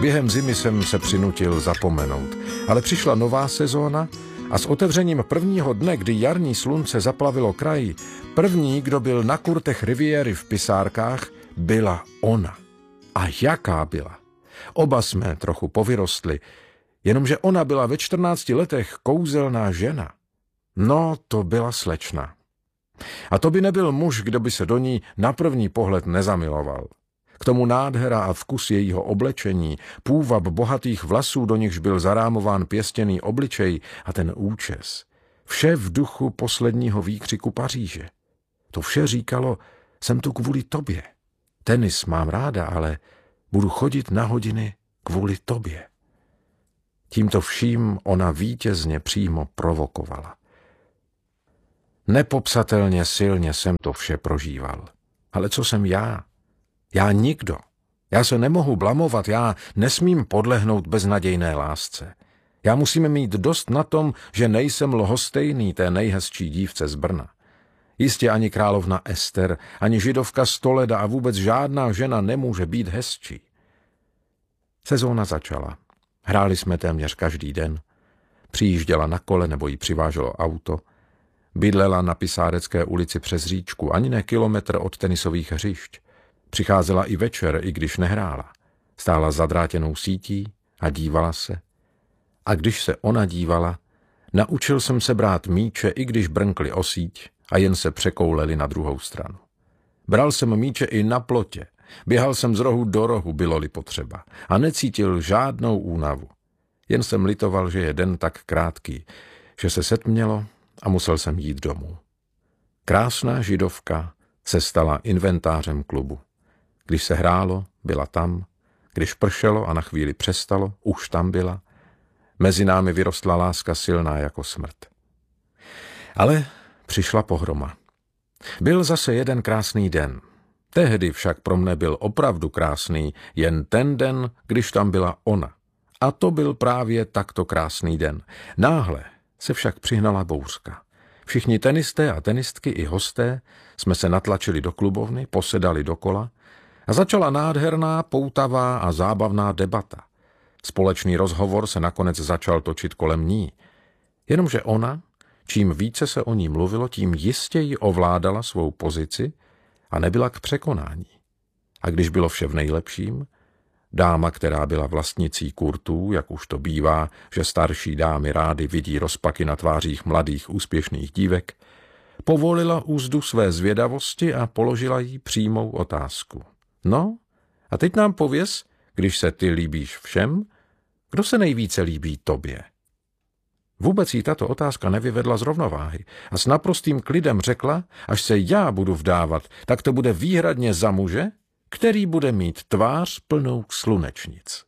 Během zimy jsem se přinutil zapomenout, ale přišla nová sezóna a s otevřením prvního dne, kdy jarní slunce zaplavilo kraj, první, kdo byl na kurtech Riviery v pisárkách, byla ona. A jaká byla? Oba jsme trochu povyrostli, jenomže ona byla ve 14 letech kouzelná žena. No, to byla slečna. A to by nebyl muž, kdo by se do ní na první pohled nezamiloval. K tomu nádhera a vkus jejího oblečení, půvab bohatých vlasů, do nichž byl zarámován pěstěný obličej a ten účes. Vše v duchu posledního výkřiku Paříže. To vše říkalo, jsem tu kvůli tobě. Tenis mám ráda, ale budu chodit na hodiny kvůli tobě. Tímto vším ona vítězně přímo provokovala. Nepopsatelně silně jsem to vše prožíval. Ale co jsem já? Já nikdo. Já se nemohu blamovat, já nesmím podlehnout beznadějné lásce. Já musím mít dost na tom, že nejsem lhostejný té nejhezčí dívce z Brna. Jistě ani královna Ester, ani židovka Stoleda a vůbec žádná žena nemůže být hezčí. Sezóna začala. Hráli jsme téměř každý den. Přijížděla na kole nebo jí přiváželo auto. Bydlela na Pisárecké ulici přes říčku, ani ne kilometr od tenisových hřišť. Přicházela i večer, i když nehrála. Stála zadrátěnou sítí a dívala se. A když se ona dívala, naučil jsem se brát míče, i když brnkli o síť a jen se překouleli na druhou stranu. Bral jsem míče i na plotě. Běhal jsem z rohu do rohu, bylo-li potřeba. A necítil žádnou únavu. Jen jsem litoval, že je den tak krátký, že se setmělo a musel jsem jít domů. Krásná židovka se stala inventářem klubu. Když se hrálo, byla tam. Když pršelo a na chvíli přestalo, už tam byla. Mezi námi vyrostla láska silná jako smrt. Ale přišla pohroma. Byl zase jeden krásný den. Tehdy však pro mne byl opravdu krásný jen ten den, když tam byla ona. A to byl právě takto krásný den. Náhle se však přihnala bouřka. Všichni tenisté a tenistky i hosté jsme se natlačili do klubovny, posedali dokola a začala nádherná, poutavá a zábavná debata. Společný rozhovor se nakonec začal točit kolem ní. Jenomže ona, čím více se o ní mluvilo, tím jistěji ovládala svou pozici a nebyla k překonání. A když bylo vše v nejlepším, dáma, která byla vlastnicí kurtů, jak už to bývá, že starší dámy rády vidí rozpaky na tvářích mladých úspěšných dívek, povolila úzdu své zvědavosti a položila jí přímou otázku. No, a teď nám pověz, když se ty líbíš všem, kdo se nejvíce líbí tobě? Vůbec jí tato otázka nevyvedla z rovnováhy a s naprostým klidem řekla, až se já budu vdávat, tak to bude výhradně za muže, který bude mít tvář plnou slunečnic.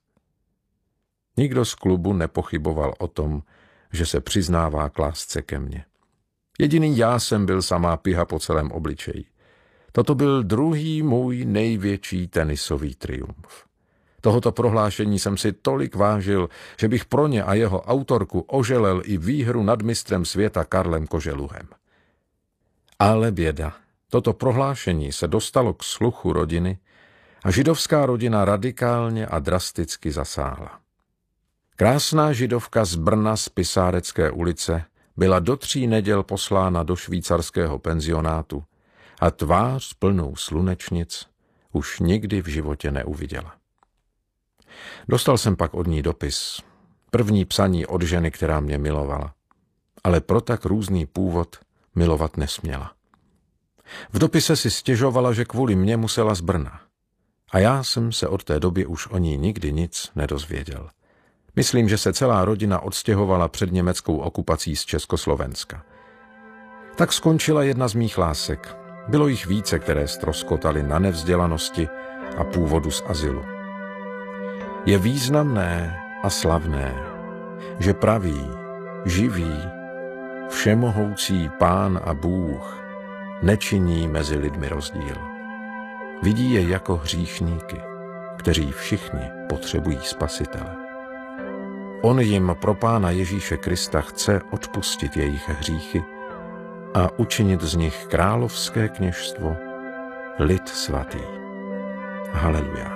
Nikdo z klubu nepochyboval o tom, že se přiznává k lásce ke mně. Jediný já jsem byl samá piha po celém obličeji. Toto byl druhý můj největší tenisový triumf. Tohoto prohlášení jsem si tolik vážil, že bych pro ně a jeho autorku oželel i výhru nad mistrem světa Karlem Koželuhem. Ale běda. Toto prohlášení se dostalo k sluchu rodiny a židovská rodina radikálně a drasticky zasáhla. Krásná židovka z Brna z Pisárecké ulice byla do 3 neděl poslána do švýcarského penzionátu a tvář plnou slunečnic už nikdy v životě neuviděla. Dostal jsem pak od ní dopis, první psaní od ženy, která mě milovala, ale pro tak různý původ milovat nesměla. V dopise si stěžovala, že kvůli mně musela z Brna. A já jsem se od té doby už o ní nikdy nic nedozvěděl. Myslím, že se celá rodina odstěhovala před německou okupací z Československa. Tak skončila jedna z mých lásek. Bylo jich více, které ztroskotaly na nevzdělanosti a původu z azylu. Je významné a slavné, že pravý, živý, všemohoucí Pán a Bůh nečiní mezi lidmi rozdíl. Vidí je jako hříšníky, kteří všichni potřebují spasitele. On jim pro Pána Ježíše Krista chce odpustit jejich hříchy a učinit z nich královské kněžstvo, lid svatý. Haleluja.